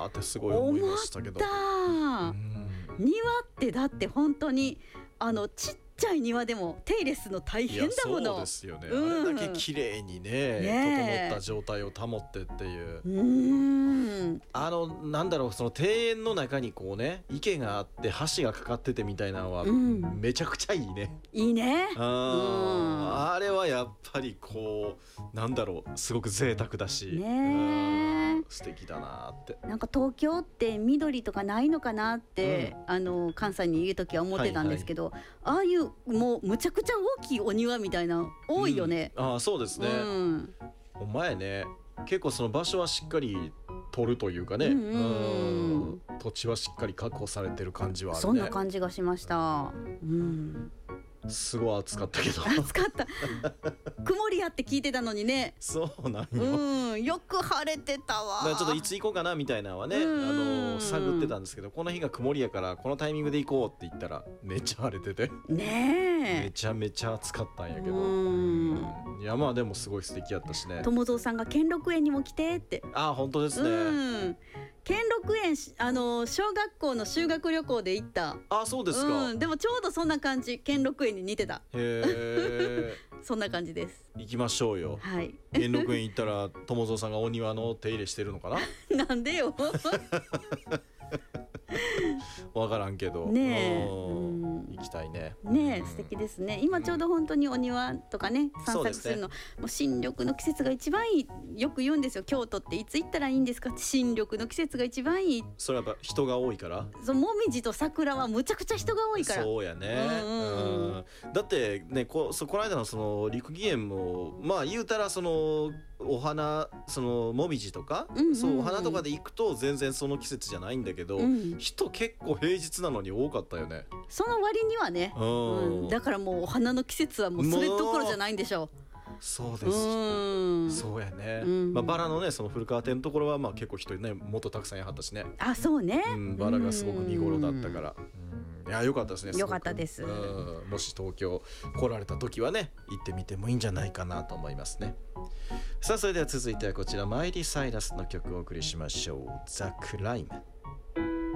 ってすごい思いましたけど、 庭ってだって本当にちっちゃい庭でも手入れするの大変だもの。 そうですよね、あれだけ綺麗にね整った状態を保ってっていう、なんだろう、その庭園の中にこうね池があって橋がかかっててみたいなのはめちゃくちゃいいね、 いいね。 あれはやっぱりこうなんだろう、すごく贅沢だし、素敵だなって。 なんか東京って緑とかないのかなって、関西にいる時は思ってたんですけど、ああいうもうむちゃくちゃ大きいお庭みたいな多いよね。 そうですね、お前ね、結構その場所はしっかり取るというかね、土地はしっかり確保されてる感じはあるね。 そんな感じがしました。 すごい暑かったけど。 暑かった曇りやって聞いてたのにね。 そうなんよ、 よく晴れてたわ。 ちょっといつ行こうかなみたいなのはね、探ってたんですけど、この日が曇りやからこのタイミングで行こうって言ったらめっちゃ晴れててね、めちゃめちゃ暑かったんやけど、いやまあでもすごい素敵やったしね。 友蔵さんが兼六園にも来てって。 本当ですね。 兼六園小学校の修学旅行で行った。 そうですか。 でもちょうどそんな感じ、兼六園に似てた。そんな感じです。 行きましょうよ。兼六園行ったら友蔵さんがお庭の手入れしてるのかななんでよわからんけどね、行きたいね。 素敵ですね。今ちょうど本当にお庭とかね散策するの、もう新緑の季節が一番いい。よく言うんですよ、京都っていつ行ったらいいんですかって。新緑の季節が一番いい。 それはやっぱ人が多いから。 もみじと桜はむちゃくちゃ人が多いから。 そうやね、だってね、この間のその六義園もまあ言うたらそのお花、そのもみじとか、そうお花とかで行くと全然その季節じゃないんだけど、人結構平日なのに多かったよね。 その割にはね、だからもうお花の季節はもうそれどころじゃないんでしょう。 そうです、そうやね、バラのねその古川店のところはまあ結構人ねもっとたくさんやはったしね。 そうね、 バラがすごく見頃だったから、いや良かったですね。 良かったです。 もし東京来られた時はね行ってみてもいいんじゃないかなと思いますね。さあそれでは続いてはこちらマイリー・サイラスの曲をお送りしましょう。ザ・クライム。